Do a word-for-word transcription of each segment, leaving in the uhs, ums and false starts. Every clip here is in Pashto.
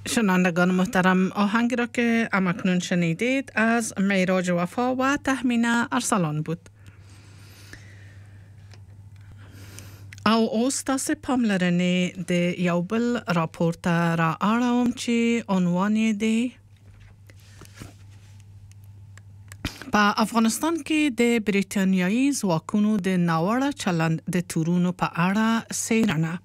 شنوندگان محترم، آهنگی را که امکنون شنیدید از معراج وفا و تهمینه ارسلان بود. او اوس تاسې پاملرنې د یو بل راپورت را اړوم چې عنوان یې دی په افغانستان کې د بریټانیایي ځواکونو د ناوړه چلند د تورونو په اړه څېړنه.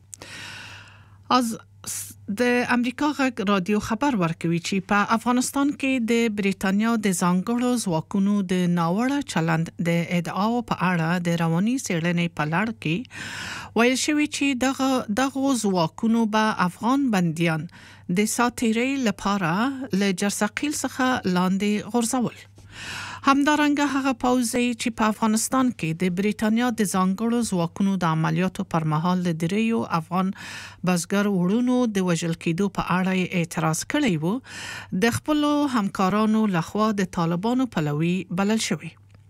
از د امریکا غږ رادیو خبر ورکوي چې په افغانستان کې د بریټانیا د ځانګړو ځواکونو د ناوړه چلند د ادعاو په اړه د رواني څېړنې په لړ کې ویل شوی چې دغه دغه ځواکونو به افغان بنديان د ساتیري لپاره له جرثقیل څخه لاندې غورځول. همدارنګه هغه پوځي چې په افغانستان کې د بریټانیا د ځانګړو ځواکونو د عملیاتو پر مهال د دریو افغان بزګر وړونو د وژل کېدو په اړه اعتراض کړی وو، د خپلو همکارانو لخوا د طالبانو پلوي بلل شوی.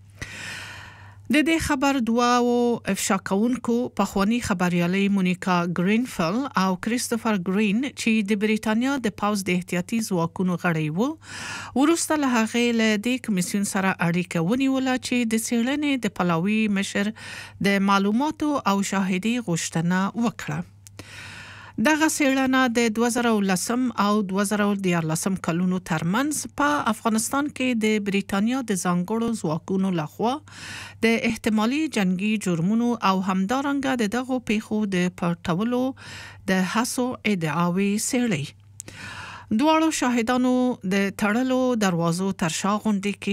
د دې خبر دواو افشا کوونکو پخوانی خبريالي مونیکا ګرینفل او کریستوفر ګرین چې د بریټانیا د پاوز د احتیاطي ځواکونو غړي وو، ورسته له هغې له دې کمیسیون سره اړیکه ونیوله چې د څېړنې د پلاوي مشر د معلوماتو او شاهدي غوښتنه وکړه. دغه څېړنه د دوه زره ولسم او دوه زره دیارلسم کلونو ترمنځ په افغانستان کې د بریټانیا د ځانګړو ځواکونو لخوا د احتمالي جنگي جرمونو او همدارنګه د دغو پیښو د پټولو د هڅو ادعاوې څېړي. دواړو شاهدانو د تړلو دروازو تر شا غونډې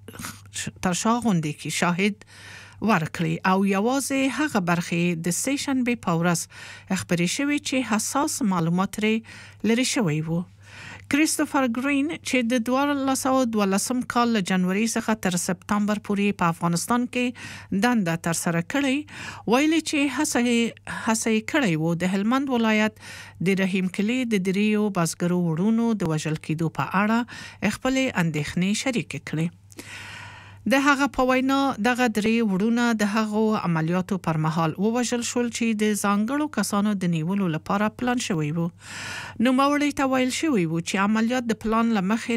کې تر شا غونډې کې شاهد ورکړي او یوازې هغه برخې د سیشنبې په ورځ خبرې شوې چې حساس معلومات لري لري شوی وو. کریستوفر ګرین چې د دوه زره دولسم کال له جنوري څخه تر سپتامبر پورې په افغانستان کې دنده تر سره کړې، ویلي چې هڅه هڅه کړې وو د هلمند ولایت د رحیم کلی د دریو بزګرو وړونو د وژل کېدو په اړه خپل اندېښنې شریک کړي. د هغه په وینا دغه درې وړونه د هغو عملیاتو پر مهال ووژل شول چې د ځانګړو کسانو د نیولو لپاره پلان شوی وو. نوموړي ته ویل شوی وو چې عملیات د پلان له مخې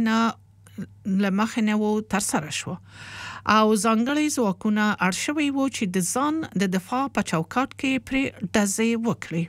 نه له مخې نه وو ترسره شو او ځانګړي ځواکونه اړ شوي وو چې د ځان د دفاع په چوکاټ کې پرې ډزې وکړي.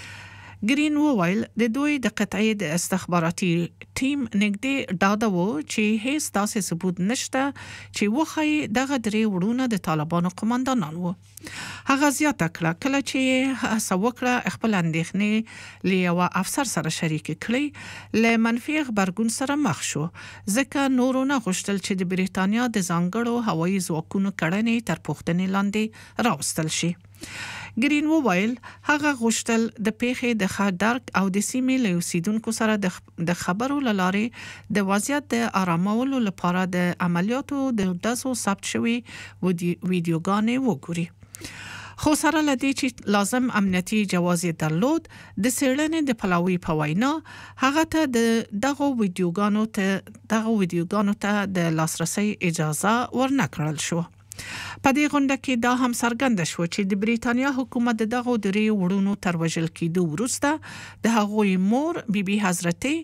ګرین وویل د دوی د قطعي د استخباراتي ټیم نږدې ډاډه وو چې هیڅ داسې ثبوت نشته چې وښایي دغه درې وړونه د طالبانو قوماندانان وو. هغه زیاته کړه کله چې هڅه وکړه خپل اندېښنې له یو افسر سره شریک کړي، له منفي خبرګون سره مخ شو ځکه نورو نه غوښتل چې د بریټانیا د ځانګړو هوایي ځواکونو کړنې تر پوښتنې لاندې راوستل شي. ګرین وویل هغه غوښتل د پیښې د ښه درک او د سیمې له اوسیدونکو سره د خبرو له لارې د وضعیت د آرامولو لپاره د عملیاتو د ډزو ثبت شوي ویډیوګانې وګوري. خو سره لدې چې لازم امنیتي جواز درلود، د څېړنې د پلاوي په وینا هغه ته د دغه ویډیوګانو ته دغه ویډیوګانو ته د لاسرسي اجازه ورنکړل شو. په دې غونډه کې دا هم څرګنده شو چې د بریټانیا حکومت دغه درې وړونو تر وژل کېدو وروسته د هغوی مور بي بي حضرتي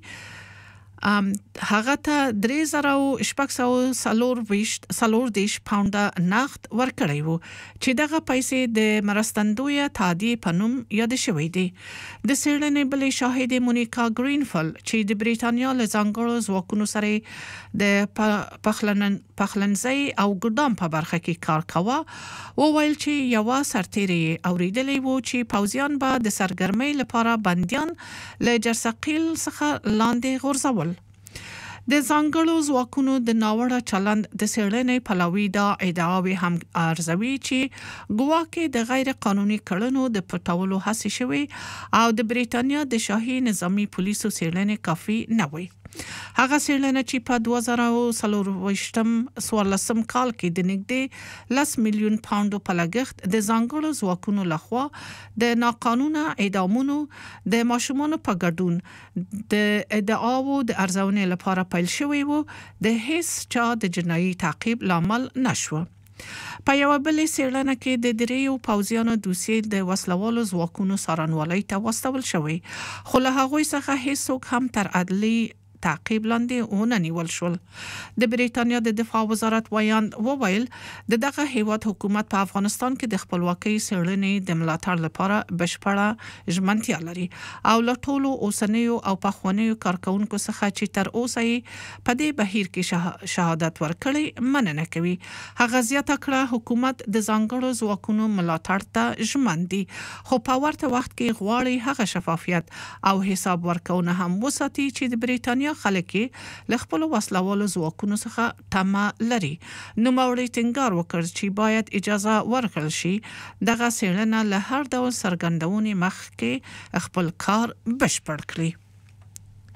هغه ته درې زره شپږ سوه څلور دېرش پاونډه نقد ورکړی وو چې دغه پیسې د مرستندویه تادیې په نوم یاد شوی دی. د څېړنې بلې شاهد مونیکا ګرینفل چې د بریټانیا له ځانګړو ځواکونو سره د پخلنځي او ګدام په برخه کې کار کاوه، وویل چې یوه سرتیری اوریدلی وو چې پوځیان به د سرګرمۍ لپاره بندیان له جرثقیل څخه لاندې غورځول. د ځانګړو ځواکونو د ناوړه چلند د څېړنې پلوي دا ادعاوې هم ارزوي چې ګواکې د غیر قانوني کړنو د پټولو هڅې شوې او د بریټانیا د شاهي نظامي پولیسو څېړنې کافي نه وي. هغه څېړنه چې په دوه زره څلرویشتم څوارلسم کال کې د نږدې لس میلیون پاونډو په لګښت د ځانګړو ځواکونو لخوا د ناقانونه اعدامونو د ماشومانو په ګډون د ادعاو د ارزونې لپاره پیل شوی وو، د هیڅ چا د جنایي تعقیب لامل نشو. په یو بل څېړنه کې د دریو پوځیانو دوسیې د وسلوالو ځواکونو څارنوالۍ ته واستول شوی، خو له هغوی څخه هیڅوک هم تر عدلي تعقیب لاندې ونه نیول شول. د بریټانیا د دفاع وزارت ویاند وویل د دغه هیواد حکومت په افغانستان کې د خپلواکۍ څېړنې د ملاتړ لپاره بشپړه ژمنتیا لري او له ټولو اوسنیو او پخوانیو کارکونکو څخه چې تر اوسه یې په دې بهیر کې شهادت ورکړي مننه کوي. هغه زیاته کړه حکومت د ځانګړو ځواکونو ملاتړ ته ژمن دي، خو په ورته وخت کې غواړي هغه شفافیت او حساب ورکونه هم وساتي چې د بریټانیا خلک له خپل وسلوالو ځواکونو څخه تمه لري. نوموړي ټینګار وکړ چې باید اجازه ورکړل شي دغه څېړنه له هر ډول څرګندونې مخکې خپل کار بشپړ کړي.